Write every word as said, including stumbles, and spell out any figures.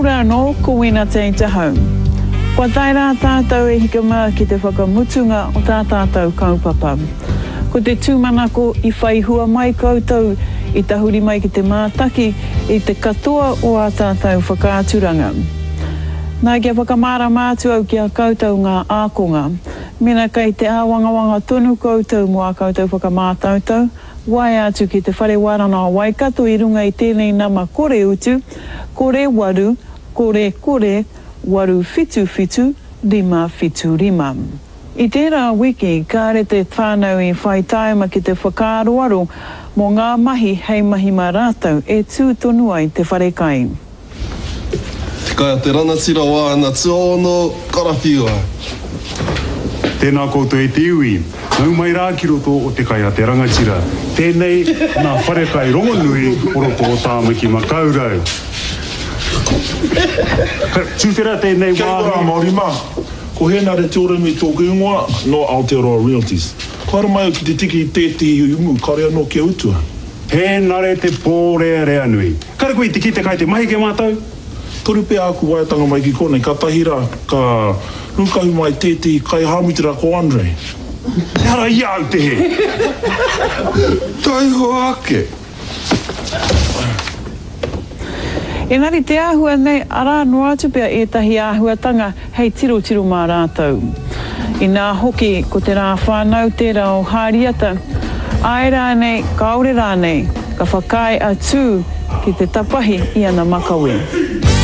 ura no ko wina te te hau. Kua tai rā tātou e hika maa ki te whakamutunga o tā tātou kaupapa. Ko te tūmanako i whai hua mai koutou i tahuri mai ki te mātaki i te katoa o a tātou whakaaturanga. Nā kia whakamara mātu au kia koutou ngā ākonga. Mena kei te āwangawanga tonu koutou mo a koutou whakamātautau, wai atu ki te whare warana o Waikato i runga i tēnei nama kore utu, kore waru, kore kore, waru fitu fitu, rima fitu rima. I tērā wiki, ka re te whānau i whai taima ki te whakaaroaro mō ngā mahi hei mahi mā rātau e tūtonu ai te whare kai. Kai te ranatira wā ana tuono karawhiua. Tēnā koutou e te iwi, nau mai rākiro tō o te kai a te rangatira. Tēnei nā whare kai rongonui poroko o tāmaki makaurau. Tūtera tēnei wāhi. Kia ora Māori mā, ko hēnā re te ora me tōku ingoa no Aotearoa Realties. Kaira mai o ki te tiki i tētihi umu, kare anō kia utua. Hēnā re te pōrea rea nui. Kare koe i te ki te kai te mahi ke mātau? Toru pēr aku waiatanga mai ki konei, ka tahira, ka rukahu mai tētihi kai hāmitira ko Andre. Hara iau te he. Tai ho ake. Engari te āhua nei, arā no atu pia e tahi āhuatanga hei tiro tiro mā rātau. I nā hoki ko te rā whānau tērā o Hāriata, ai rā nei, kaore rā nei, ka whakai atu ki te tapahi i ana makawe.